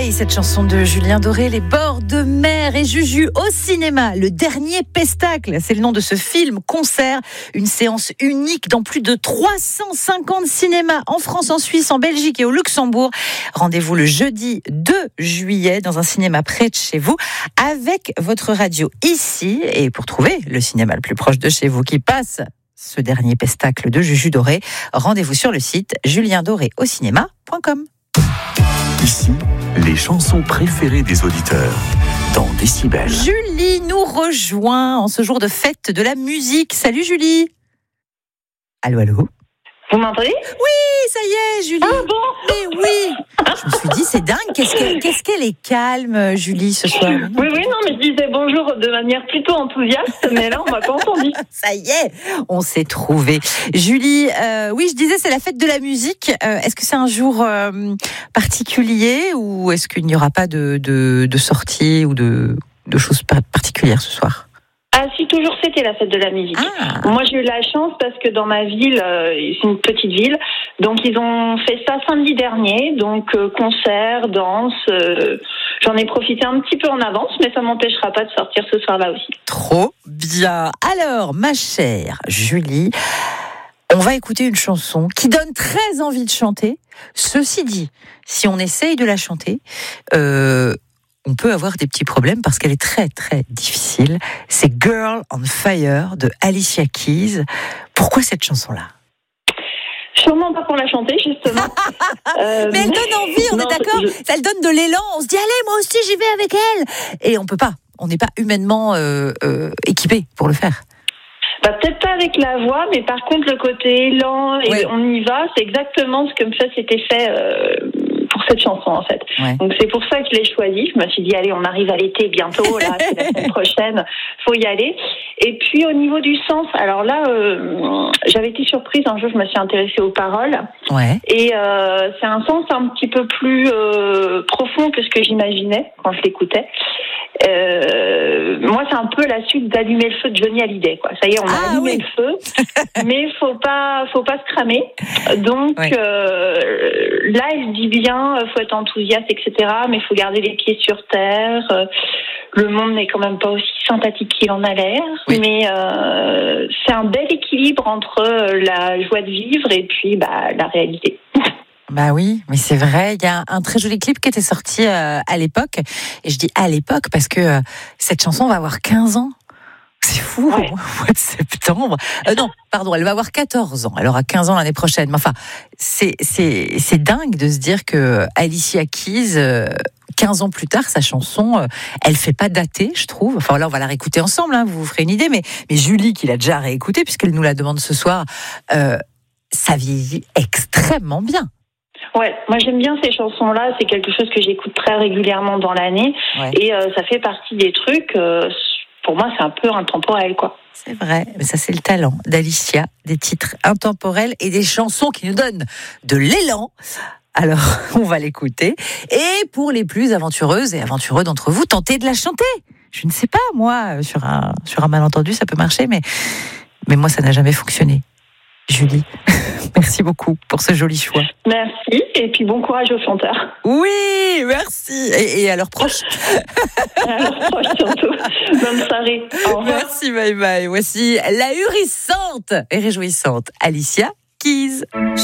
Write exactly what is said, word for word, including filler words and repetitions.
Soleil, cette chanson de Julien Doré, Les bords de mer, et Juju au cinéma, le dernier pestacle, c'est le nom de ce film-concert, une séance unique dans plus de trois cent cinquante cinémas en France, en Suisse, en Belgique et au Luxembourg. Rendez-vous le jeudi deux juillet dans un cinéma près de chez vous avec votre radio ici, et pour trouver le cinéma le plus proche de chez vous qui passe ce dernier pestacle de Juju Doré, rendez-vous sur le site julien doré au cinéma point com. Ici, les chansons préférées des auditeurs dans Décibel. Julie nous rejoint en ce jour de fête de la musique. Salut Julie. Allô, allô. Vous m'entendez ? Oui, ça y est, Julie. Ah bon ? Mais oui. Je me suis dit, c'est dingue. Qu'est-ce qu'elle, qu'est-ce qu'elle est calme, Julie, ce soir. Oui, oui, non, mais je disais bonjour de manière plutôt enthousiaste, mais là, on m'a pas entendu. Ça y est, on s'est trouvé. Julie, euh, oui, je disais, c'est la fête de la musique. Euh, est-ce que c'est un jour euh, particulier ou est-ce qu'il n'y aura pas de, de, de sortie ou de, de choses particulières ce soir ? Ah si, toujours c'était la fête de la musique. Ah. Moi j'ai eu la chance parce que dans ma ville, euh, c'est une petite ville, donc ils ont fait ça samedi dernier, donc euh, concert, danse, euh, j'en ai profité un petit peu en avance, mais ça m'empêchera pas de sortir ce soir-là aussi. Trop bien. Alors, ma chère Julie, on va écouter une chanson qui donne très envie de chanter. Ceci dit, si on essaye de la chanter, euh, on peut avoir des petits problèmes parce qu'elle est très très difficile. C'est Girl on Fire de Alicia Keys. Pourquoi cette chanson-là ? Sûrement pas pour la chanter, justement. euh, Mais elle donne envie, on non, est d'accord je... Ça elle donne de l'élan, on se dit allez, moi aussi j'y vais avec elle. Et on peut pas, on n'est pas humainement euh, euh, équipé pour le faire. Bah, peut-être pas avec la voix, mais par contre le côté élan et ouais. on y va, c'est exactement ce que ça s'était fait euh, pour cette chanson en fait. Ouais. Donc c'est pour ça que je l'ai choisie. Je me suis dit allez, on arrive à l'été bientôt, là c'est la semaine prochaine, faut y aller. Et puis au niveau du sens, alors là euh, j'avais été surprise un jour, je me suis intéressée aux paroles. Ouais. Et euh, c'est un sens un petit peu plus euh, profond que ce que j'imaginais quand je l'écoutais. Euh, moi, c'est un peu la suite d'Allumer le feu de Johnny Hallyday, quoi. Ça y est, on a ah, allumé oui. le feu, mais faut pas, faut pas se cramer. Donc oui. euh, là, il dit bien, faut être enthousiaste, et cetera. Mais faut garder les pieds sur terre. Le monde n'est quand même pas aussi sympathique qu'il en a l'air, oui. mais euh, c'est un bel équilibre entre la joie de vivre et puis bah, la réalité. Bah oui, mais c'est vrai, il y a un très joli clip qui était sorti euh, à l'époque, et je dis à l'époque parce que euh, cette chanson va avoir quinze ans. C'est fou, ouais. Au mois de septembre. Euh, non, pardon, elle va avoir quatorze ans. Elle aura quinze ans l'année prochaine. Mais enfin, c'est, c'est, c'est dingue de se dire que Alicia Keys, euh, quinze ans plus tard, sa chanson, euh, elle fait pas dater, je trouve. Enfin là, on va la réécouter ensemble, hein, vous vous ferez une idée. Mais, mais Julie, qui l'a déjà réécoutée, puisqu'elle nous la demande ce soir, euh, ça vieillit extrêmement bien. Ouais, moi j'aime bien ces chansons-là, c'est quelque chose que j'écoute très régulièrement dans l'année, ouais. et euh, ça fait partie des trucs, euh, pour moi c'est un peu intemporel, quoi. C'est vrai, mais ça c'est le talent d'Alicia, des titres intemporels et des chansons qui nous donnent de l'élan. Alors, on va l'écouter, et pour les plus aventureuses et aventureux d'entre vous, tentez de la chanter. Je ne sais pas, moi, sur un, sur un malentendu ça peut marcher, mais, mais moi ça n'a jamais fonctionné. Julie, merci beaucoup pour ce joli choix. Merci, et puis bon courage aux chanteurs. Oui, merci. Et, et à leurs proches. À leurs proches surtout. Bonne soirée. Au revoir. Merci, bye bye. Voici la hurissante et réjouissante Alicia Keys.